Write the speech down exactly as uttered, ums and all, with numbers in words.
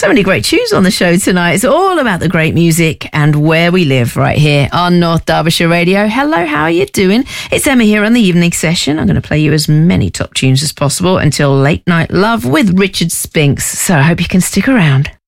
So many great tunes on the show tonight. It's all about the great music and where we live right here on North Derbyshire Radio. Hello, how are you doing? It's Emma here on the evening session. I'm going to play you as many top tunes as possible until Late Night Love with Richard Spinks. So I hope you can stick around.